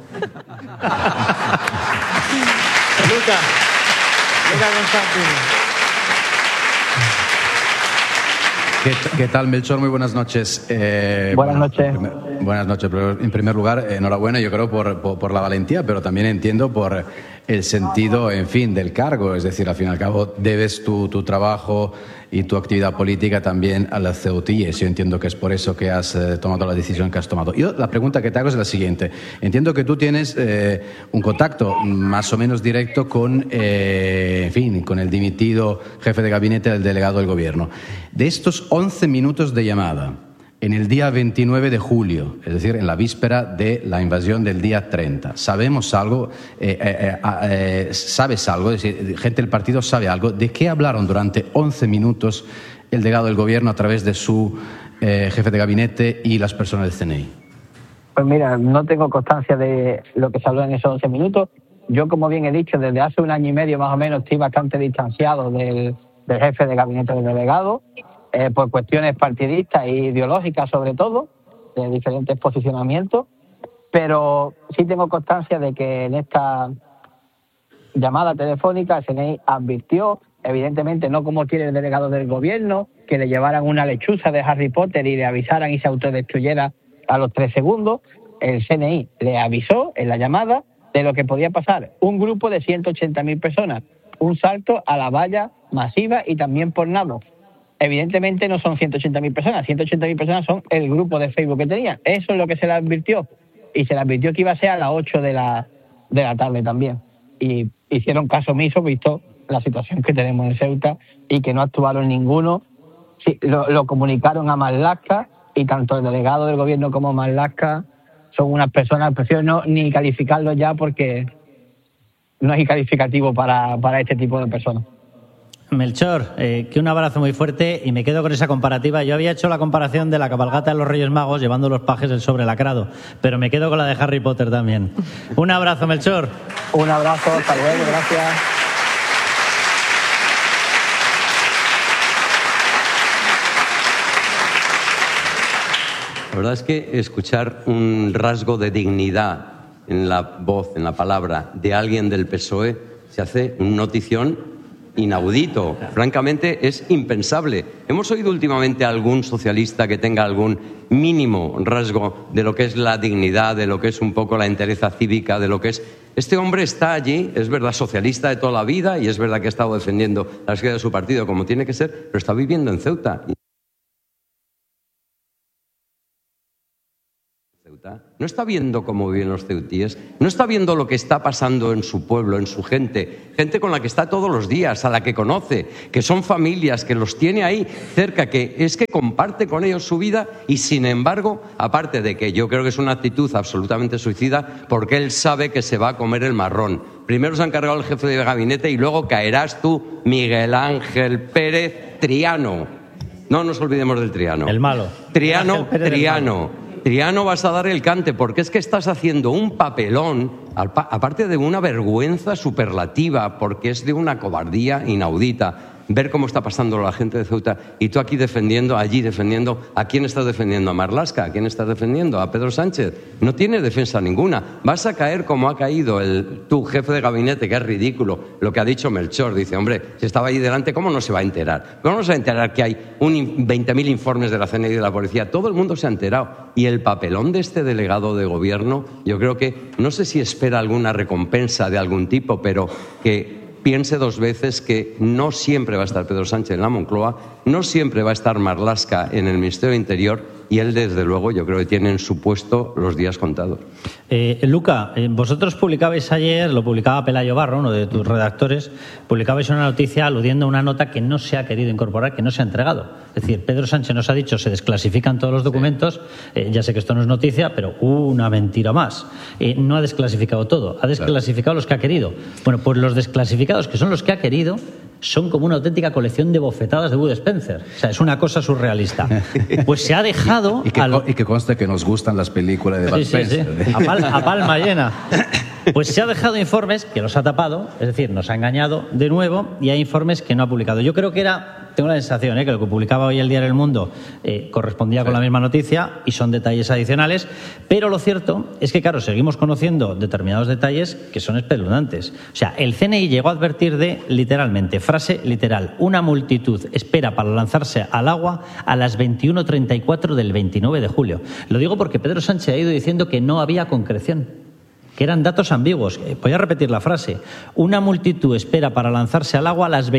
Luca Constantino. ¿Qué tal, Melchor? Muy buenas noches. Buenas noches. Buenas noches. Pero en primer lugar, enhorabuena, yo creo, por la valentía, pero también entiendo por el sentido, en fin, del cargo. Es decir, al fin y al cabo, debes tu trabajo y tu actividad política también a las ceutíes. Yo entiendo que es por eso que has tomado la decisión que has tomado. Yo la pregunta que te hago es la siguiente. Entiendo que tú tienes un contacto más o menos directo con, en fin, con el dimitido jefe de gabinete del delegado del Gobierno. De estos 11 minutos de llamada en el día 29 de julio, es decir, en la víspera de la invasión del día 30, ¿sabemos algo? ¿Sabes algo? Es decir, gente del partido sabe algo. ¿De qué hablaron durante 11 minutos el delegado del Gobierno a través de su jefe de gabinete y las personas del CNI? Pues mira, no tengo constancia de lo que se habló en esos 11 minutos. Yo, como bien he dicho, desde hace un año y medio más o menos estoy bastante distanciado del jefe de gabinete del delegado, por cuestiones partidistas e ideológicas sobre todo, de diferentes posicionamientos, pero sí tengo constancia de que en esta llamada telefónica el CNI advirtió, evidentemente no como quiere el delegado del Gobierno, que le llevaran una lechuza de Harry Potter y le avisaran y se autodestruyera a los 3 segundos. El CNI le avisó en la llamada de lo que podía pasar. Un grupo de 180.000 personas, un salto a la valla masiva y también por nado. Evidentemente no son 180.000 personas, 180.000 personas son el grupo de Facebook que tenían. Eso es lo que se le advirtió. Y se le advirtió que iba a ser a las 8 de la tarde también. Y hicieron caso omiso, visto la situación que tenemos en Ceuta, y que no actuaron ninguno. Sí, lo comunicaron a Marlaska, y tanto el delegado del Gobierno como Marlaska son unas personas, prefiero no ni calificarlos ya porque no es calificativo para este tipo de personas. Melchor, que un abrazo muy fuerte y me quedo con esa comparativa. Yo había hecho la comparación de la cabalgata de los Reyes Magos llevando los pajes del sobre lacrado, pero me quedo con la de Harry Potter también. Un abrazo, Melchor. Un abrazo, hasta luego, gracias. La verdad es que escuchar un rasgo de dignidad en la voz, en la palabra de alguien del PSOE se hace un notición inaudito. Francamente, es impensable. ¿Hemos oído últimamente a algún socialista que tenga algún mínimo rasgo de lo que es la dignidad, de lo que es un poco la entereza cívica, de lo que es... Este hombre está allí, es verdad, socialista de toda la vida, y es verdad que ha estado defendiendo la izquierda de su partido como tiene que ser, pero está viviendo en Ceuta. No está viendo cómo viven los ceutíes, no está viendo lo que está pasando en su pueblo, en su gente con la que está todos los días, a la que conoce, que son familias, que los tiene ahí cerca, que es que comparte con ellos su vida, y sin embargo, aparte de que yo creo que es una actitud absolutamente suicida, porque él sabe que se va a comer el marrón. Primero se ha encargado el jefe de gabinete y luego caerás tú, Miguel Ángel Pérez Triano. No nos olvidemos del Triano. El malo. Triano, vas a dar el cante, porque es que estás haciendo un papelón, aparte de una vergüenza superlativa, porque es de una cobardía inaudita. ver cómo está pasando la gente de Ceuta y tú aquí defendiendo, allí defendiendo. ¿A quién estás defendiendo? ¿A Marlaska? ¿A quién estás defendiendo? ¿A Pedro Sánchez? No tiene defensa ninguna. Vas a caer como ha caído tu jefe de gabinete, que es ridículo lo que ha dicho Melchor. Dice, hombre, si estaba ahí delante, ¿cómo no se va a enterar? ¿Cómo no se va a enterar que hay 20.000 informes de la CNI y de la policía? Todo el mundo se ha enterado. Y el papelón de este delegado de gobierno, yo creo que, no sé si espera alguna recompensa de algún tipo, pero que piense dos veces que no siempre va a estar Pedro Sánchez en la Moncloa, no siempre va a estar Marlaska en el Ministerio de Interior, y él, desde luego, yo creo que tiene en su puesto los días contados. Luca, vosotros publicabais ayer, lo publicaba Pelayo Barro, uno de tus redactores, publicabais una noticia aludiendo a una nota que no se ha querido incorporar, que no se ha entregado. Es decir, Pedro Sánchez nos ha dicho se desclasifican todos los documentos, ya sé que esto no es noticia, pero una mentira más. No ha desclasificado todo, ha desclasificado los que ha querido. Bueno, pues los desclasificados, que son los que ha querido, son como una auténtica colección de bofetadas de Bud Spencer. O sea, es una cosa surrealista. Pues se ha dejado... Y que conste que nos gustan las películas de Bud Spencer. Sí. A palma llena. Pues se ha dejado informes que los ha tapado, es decir, nos ha engañado de nuevo, y hay informes que no ha publicado. Yo creo que tengo la sensación que lo que publicaba hoy el Diario El Mundo correspondía con la misma noticia y son detalles adicionales, pero lo cierto es que, claro, seguimos conociendo determinados detalles que son espeluznantes. O sea, el CNI llegó a advertir de, literalmente, frase literal, una multitud espera para lanzarse al agua a las 21:34 del 29 de julio. Lo digo porque Pedro Sánchez ha ido diciendo que no había concreción, que eran datos ambiguos. Voy a repetir la frase. Una multitud espera para lanzarse al agua a las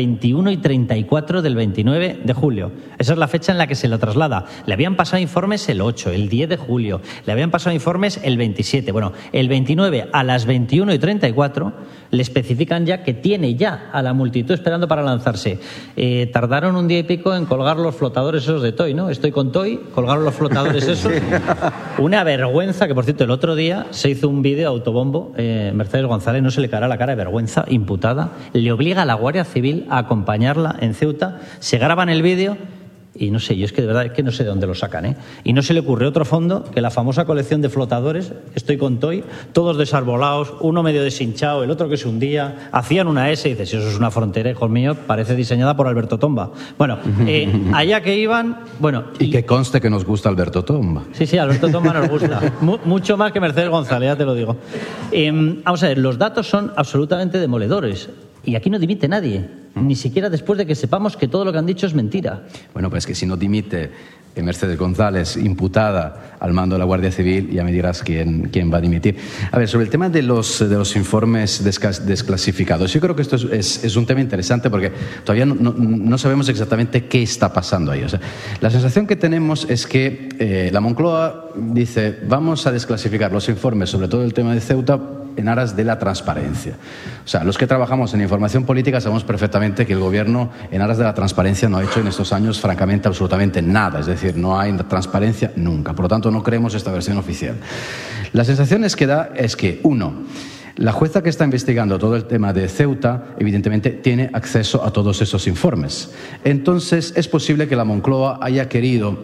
21:34 del 29 de julio. Esa es la fecha en la que se lo traslada. Le habían pasado informes el 8, el 10 de julio. Le habían pasado informes el 27. Bueno, el 29 a las 21:34 le especifican ya que tiene ya a la multitud esperando para lanzarse. Tardaron un día y pico en colgar los flotadores esos de Toy, ¿no? Estoy con Toy, colgaron los flotadores esos. Una vergüenza, que por cierto el otro día se hizo un vídeo autobombo, Mercedes González, no se le caerá la cara de vergüenza, imputada, le obliga a la Guardia Civil a acompañarla en Ceuta, se graban el vídeo y no sé, yo es que de verdad es que no sé de dónde lo sacan, y no se le ocurre otro fondo que la famosa colección de flotadores, Estoy con Toy, todos desarbolados, uno medio deshinchado, el otro que se hundía, hacían una S y dices, si eso es una frontera, hijos míos, parece diseñada por Alberto Tomba. Bueno, allá que iban, bueno... Y que conste que nos gusta Alberto Tomba. Sí, Alberto Tomba nos gusta, mucho más que Mercedes González, ya te lo digo. Vamos a ver, los datos son absolutamente demoledores. Y aquí no dimite nadie, ni siquiera después de que sepamos que todo lo que han dicho es mentira. Bueno, pues que si no dimite Mercedes González, imputada al mando de la Guardia Civil, ya me dirás quién va a dimitir. A ver, sobre el tema de los informes desclasificados, yo creo que esto es un tema interesante porque todavía no sabemos exactamente qué está pasando ahí. O sea, la sensación que tenemos es que la Moncloa dice, vamos a desclasificar los informes sobre todo el tema de Ceuta en aras de la transparencia. O sea, los que trabajamos en información política sabemos perfectamente que el gobierno en aras de la transparencia no ha hecho en estos años francamente absolutamente nada, es decir, no hay transparencia nunca, por lo tanto no creemos esta versión oficial. La sensación que da es que, uno, la jueza que está investigando todo el tema de Ceuta, evidentemente, tiene acceso a todos esos informes. Entonces, es posible que la Moncloa haya querido,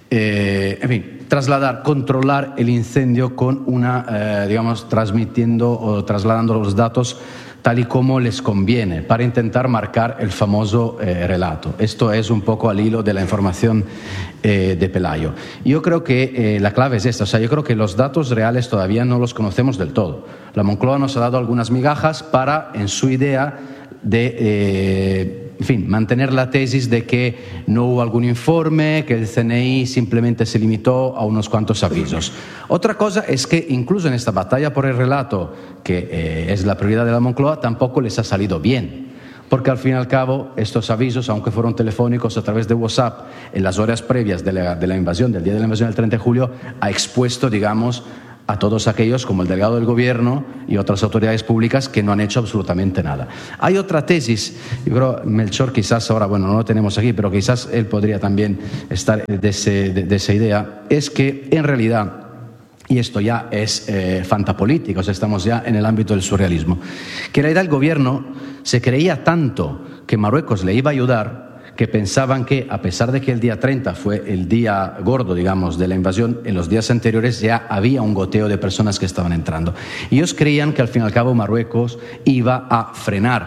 controlar el incendio con transmitiendo o trasladando los datos tal y como les conviene, para intentar marcar el famoso relato. Esto es un poco al hilo de la información de Pelayo. Yo creo que la clave es esta, o sea, yo creo que los datos reales todavía no los conocemos del todo. La Moncloa nos ha dado algunas migajas para, en su idea de mantener la tesis de que no hubo algún informe, que el CNI simplemente se limitó a unos cuantos avisos. Otra cosa es que incluso en esta batalla por el relato, que es la prioridad de la Moncloa, tampoco les ha salido bien. Porque al fin y al cabo estos avisos, aunque fueron telefónicos a través de WhatsApp en las horas previas de la invasión, del día de la invasión del 30 de julio, ha expuesto, digamos, a todos aquellos como el delegado del gobierno y otras autoridades públicas que no han hecho absolutamente nada. Hay otra tesis, yo creo, Melchor quizás ahora, no lo tenemos aquí, pero quizás él podría también estar de esa idea, es que en realidad, y esto ya es fantapolítica, o sea, estamos ya en el ámbito del surrealismo, que en realidad el gobierno se creía tanto que Marruecos le iba a ayudar, que pensaban que, a pesar de que el día 30 fue el día gordo, digamos, de la invasión, en los días anteriores ya había un goteo de personas que estaban entrando. Y ellos creían que, al fin y al cabo, Marruecos iba a frenar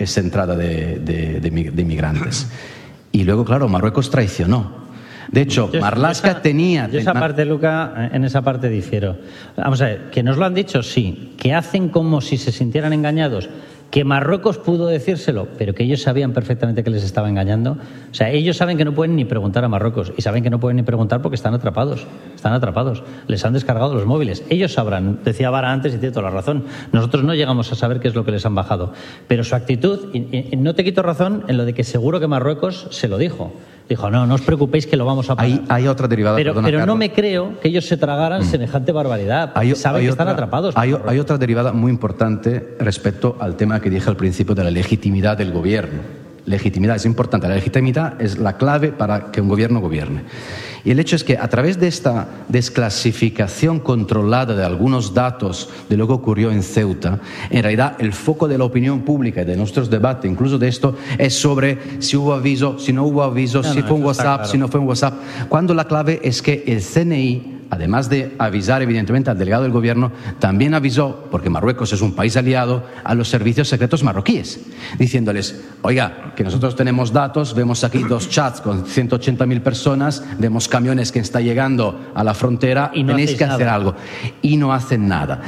esa entrada de inmigrantes. Y luego, claro, Marruecos traicionó. De hecho, Marlaska tenía... Yo esa parte, Luca, en esa parte difiero. Vamos a ver, que nos lo han dicho, sí. Que hacen como si se sintieran engañados. Que Marruecos pudo decírselo, pero que ellos sabían perfectamente que les estaba engañando. O sea, ellos saben que no pueden ni preguntar a Marruecos. Y saben que no pueden ni preguntar porque están atrapados. Están atrapados. Les han descargado los móviles. Ellos sabrán. Decía Vara antes y tiene toda la razón. Nosotros no llegamos a saber qué es lo que les han bajado. Pero su actitud, y no te quito razón en lo de que seguro que Marruecos se lo dijo. Dijo, no os preocupéis que lo vamos a pagar. Hay otra derivada. Pero no me creo que ellos se tragaran semejante barbaridad. Saben que están atrapados. Hay otra derivada muy importante respecto al tema que dije al principio de la legitimidad del gobierno. Legitimidad es importante. La legitimidad es la clave para que un gobierno gobierne. Y el hecho es que a través de esta desclasificación controlada de algunos datos de lo que ocurrió en Ceuta, en realidad el foco de la opinión pública y de nuestros debates, incluso de esto, es sobre si hubo aviso, si no hubo aviso, si fue un WhatsApp, claro. Si no fue un WhatsApp. Cuando la clave es que el CNI, además de avisar evidentemente al delegado del gobierno, también avisó, porque Marruecos es un país aliado, a los servicios secretos marroquíes, diciéndoles, oiga, que nosotros tenemos datos, vemos aquí 2 chats con 180.000 personas, vemos camiones que están llegando a la frontera, y no tenéis que hacer algo. Y no hacen nada.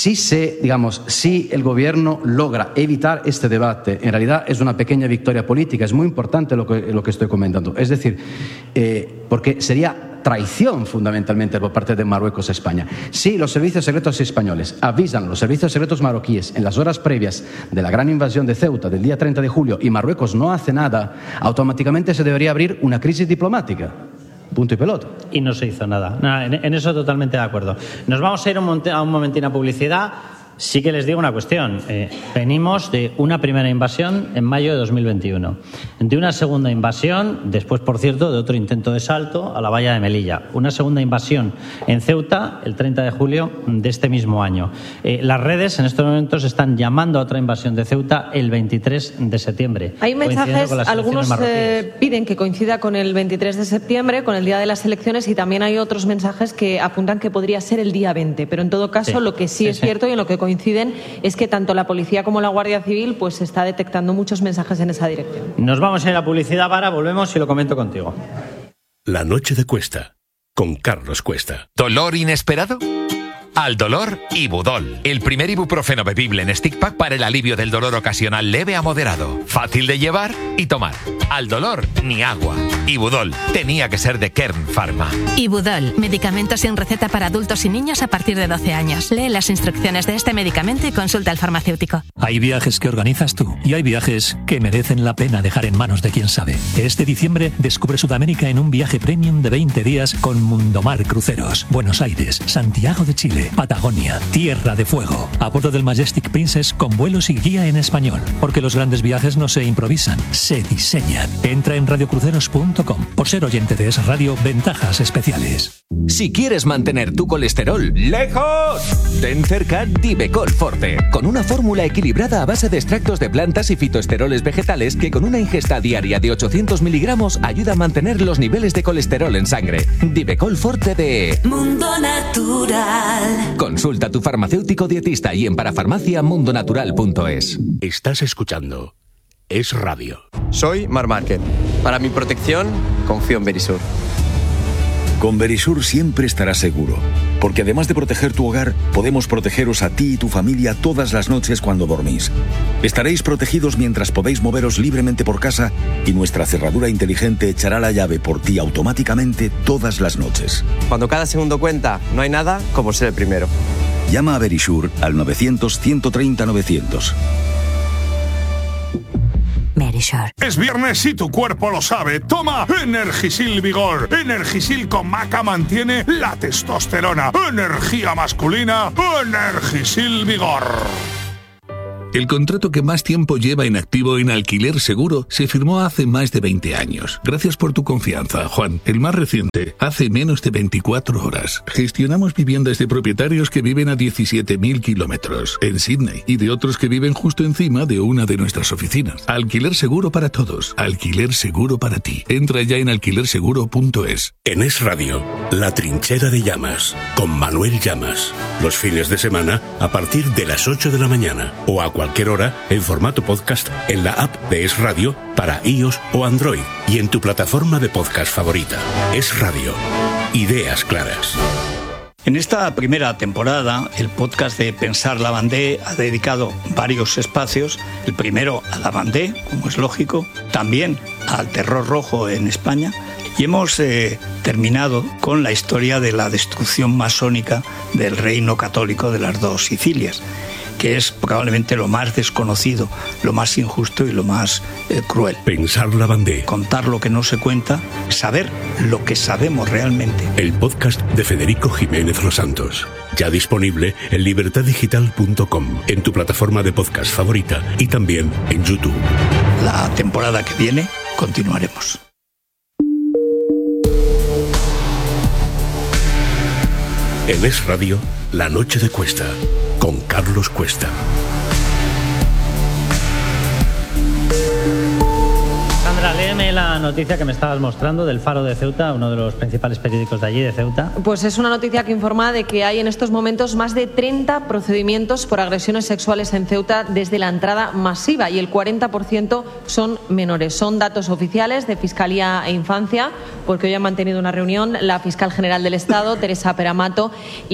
Si el gobierno logra evitar este debate, en realidad es una pequeña victoria política, es muy importante lo que estoy comentando. Es decir, porque sería traición fundamentalmente por parte de Marruecos a España. Si los servicios secretos españoles avisan a los servicios secretos marroquíes en las horas previas de la gran invasión de Ceuta del día 30 de julio y Marruecos no hace nada, automáticamente se debería abrir una crisis diplomática. Punto y pelota. Y no se hizo nada. En eso totalmente de acuerdo. Nos vamos a ir a un momentín a publicidad. Sí que les digo una cuestión. Venimos de una primera invasión en mayo de 2021, de una segunda invasión, después, por cierto, de otro intento de salto a la valla de Melilla, una segunda invasión en Ceuta el 30 de julio de este mismo año. Las redes en estos momentos están llamando a otra invasión de Ceuta el 23 de septiembre. Hay mensajes, algunos piden que coincida con el 23 de septiembre, con el día de las elecciones, y también hay otros mensajes que apuntan que podría ser el día 20, pero en todo caso lo que sí es cierto y en lo que coinciden es que tanto la policía como la Guardia Civil pues está detectando muchos mensajes en esa dirección. Nos vamos a ir a publicidad, Vara, volvemos y lo comento contigo. La noche de Cuesta, con Carlos Cuesta. ¿Dolor inesperado? Al dolor, Ibudol, el primer ibuprofeno bebible en stick pack para el alivio del dolor ocasional leve a moderado. Fácil de llevar y tomar. Al dolor, ni agua. Ibudol, tenía que ser de Kern Pharma. Ibudol, medicamento sin receta para adultos y niños a partir de 12 años. Lee las instrucciones de este medicamento y consulta al farmacéutico. Hay viajes que organizas tú y hay viajes que merecen la pena dejar en manos de quien sabe. Este diciembre descubre Sudamérica en un viaje premium de 20 días con Mundomar Cruceros. Buenos Aires, Santiago de Chile, Patagonia, Tierra de Fuego, a bordo del Majestic Princess con vuelos y guía en español, porque los grandes viajes no se improvisan, se diseñan. Entra en radiocruceros.com. Por ser oyente de Es Radio, ventajas especiales. Si quieres mantener tu colesterol lejos, ten cerca Divecol Forte, con una fórmula equilibrada a base de extractos de plantas y fitoesteroles vegetales que con una ingesta diaria de 800 miligramos ayuda a mantener los niveles de colesterol en sangre. Divecol Forte de Mundo Natural. Consulta a tu farmacéutico dietista y en parafarmacia.mundonatural.es. Estás escuchando Es Radio. Soy Mar Márquez. Para mi protección, confío en Verisur. Con Verisur siempre estarás seguro, porque además de proteger tu hogar, podemos protegeros a ti y tu familia todas las noches cuando dormís. Estaréis protegidos mientras podéis moveros libremente por casa y nuestra cerradura inteligente echará la llave por ti automáticamente todas las noches. Cuando cada segundo cuenta, no hay nada como ser el primero. Llama a Verisur al 900-130-900. Verisur. Es viernes y tu cuerpo lo sabe. Toma Energisil Vigor. Energisil con maca mantiene la testosterona. Energía masculina. Energisil Vigor. El contrato que más tiempo lleva en activo en Alquiler Seguro se firmó hace más de 20 años. Gracias por tu confianza, Juan. El más reciente, hace menos de 24 horas. Gestionamos viviendas de propietarios que viven a 17.000 kilómetros en Sydney y de otros que viven justo encima de una de nuestras oficinas. Alquiler Seguro para todos. Alquiler Seguro para ti. Entra ya en alquilerseguro.es. En Es Radio, La Trinchera de Llamas, con Manuel Llamas. Los fines de semana a partir de las 8 de la mañana o a cualquier hora en formato podcast en la app de Es Radio para iOS o Android y en tu plataforma de podcast favorita. Es Radio. Ideas claras. En esta primera temporada, el podcast de Pensar la Vendée ha dedicado varios espacios. El primero a la Vendée, como es lógico, también al terror rojo en España. Y hemos terminado con la historia de la destrucción masónica del reino católico de las dos Sicilias, que es probablemente lo más desconocido, lo más injusto y lo más cruel. Pensar la Vendée. Contar lo que no se cuenta, saber lo que sabemos realmente. El podcast de Federico Jiménez Los Santos. Ya disponible en libertaddigital.com, en tu plataforma de podcast favorita y también en YouTube. La temporada que viene continuaremos. En Es Radio, La Noche de Cuesta, con Carlos Cuesta. Sandra, léeme la noticia que me estabas mostrando del Faro de Ceuta, uno de los principales periódicos de allí, de Ceuta. Pues es una noticia que informa de que hay en estos momentos más de 30 procedimientos por agresiones sexuales en Ceuta desde la entrada masiva y el 40% son menores. Son datos oficiales de Fiscalía e Infancia, porque hoy han mantenido una reunión la fiscal general del Estado, Teresa Peramato,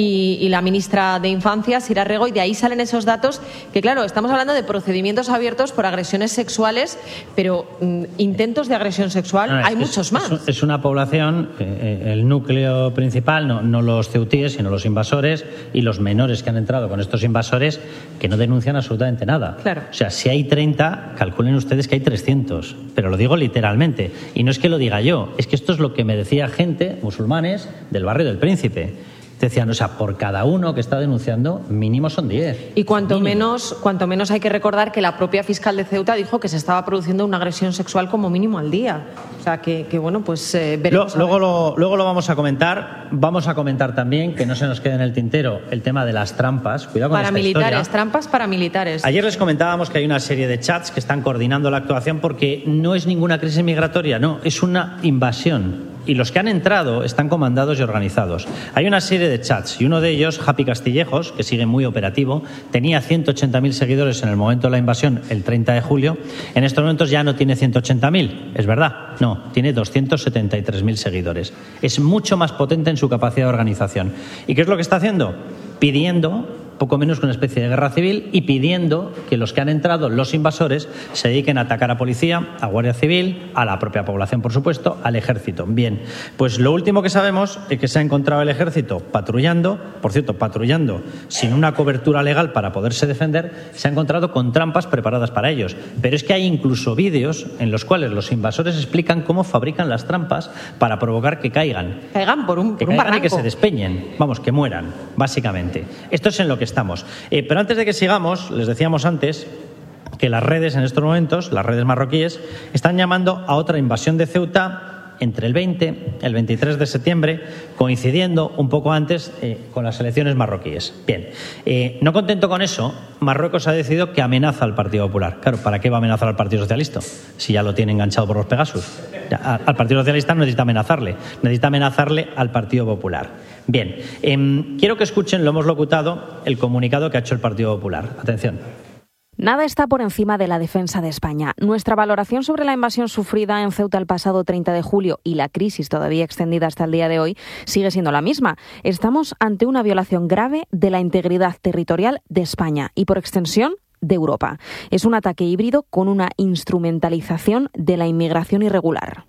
y la ministra de Infancia, Sira Rego, y de ahí salen esos datos que, claro, estamos hablando de procedimientos abiertos por agresiones sexuales, pero intentos de agresión sexual hay muchos más. Es una población, el núcleo principal, no los ceutíes, sino los invasores y los menores que han entrado con estos invasores, que no denuncian absolutamente nada. Claro. O sea, si hay 30, calculen ustedes que hay 300, pero lo digo literalmente. Y no es que lo diga yo, es que esto es lo que me decía gente, musulmanes, del barrio del Príncipe. Decían, o sea, por cada uno que está denunciando, mínimo son 10. Y cuanto menos hay que recordar que la propia fiscal de Ceuta dijo que se estaba produciendo una agresión sexual como mínimo al día. O sea, que bueno, pues veremos. Luego lo vamos a comentar. Vamos a comentar también, que no se nos quede en el tintero, el tema de las trampas. Cuidado con esta historia. Trampas paramilitares. Ayer les comentábamos que hay una serie de chats que están coordinando la actuación porque no es ninguna crisis migratoria, no, es una invasión. Y los que han entrado están comandados y organizados. Hay una serie de chats y uno de ellos, Happy Castillejos, que sigue muy operativo, tenía 180.000 seguidores en el momento de la invasión, el 30 de julio. En estos momentos ya no tiene 180.000, es verdad, no, tiene 273.000 seguidores. Es mucho más potente en su capacidad de organización. ¿Y qué es lo que está haciendo? Pidiendo poco menos que una especie de guerra civil y pidiendo que los que han entrado, los invasores, se dediquen a atacar a policía, a guardia civil, a la propia población, por supuesto, al ejército. Bien, pues lo último que sabemos es que se ha encontrado el ejército patrullando, por cierto, patrullando sin una cobertura legal para poderse defender, se ha encontrado con trampas preparadas para ellos. Pero es que hay incluso vídeos en los cuales los invasores explican cómo fabrican las trampas para provocar que caigan. Caigan por un barranco. Y que se despeñen, vamos, que mueran, básicamente. Esto es en lo que estamos. Pero antes de que sigamos, les decíamos antes que las redes en estos momentos, las redes marroquíes, están llamando a otra invasión de Ceuta entre el 20 y el 23 de septiembre, coincidiendo un poco antes con las elecciones marroquíes. Bien, no contento con eso, Marruecos ha decidido que amenaza al Partido Popular. Claro, ¿para qué va a amenazar al Partido Socialista? Si ya lo tiene enganchado por los Pegasus. Al Partido Socialista no necesita amenazarle al Partido Popular. Bien, quiero que escuchen, lo hemos locutado, el comunicado que ha hecho el Partido Popular. Atención. Nada está por encima de la defensa de España. Nuestra valoración sobre la invasión sufrida en Ceuta el pasado 30 de julio y la crisis todavía extendida hasta el día de hoy sigue siendo la misma. Estamos ante una violación grave de la integridad territorial de España y, por extensión, de Europa. Es un ataque híbrido con una instrumentalización de la inmigración irregular.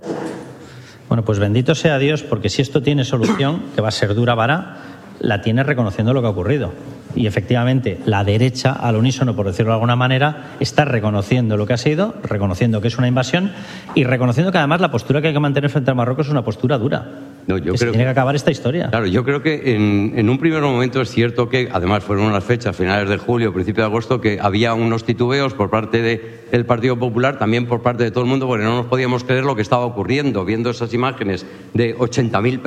Bueno, pues bendito sea Dios, porque si esto tiene solución, que va a ser dura vara, la tiene reconociendo lo que ha ocurrido. Y efectivamente, la derecha, al unísono, por decirlo de alguna manera, está reconociendo lo que ha sido, reconociendo que es una invasión y reconociendo que además la postura que hay que mantener frente a Marruecos es una postura dura. No, yo creo se tiene que acabar esta historia. Claro, yo creo que en un primer momento es cierto que, además fueron unas fechas, finales de julio, principio de agosto, que había unos titubeos por parte del Partido Popular, también por parte de todo el mundo, porque no nos podíamos creer lo que estaba ocurriendo, viendo esas imágenes de 80.000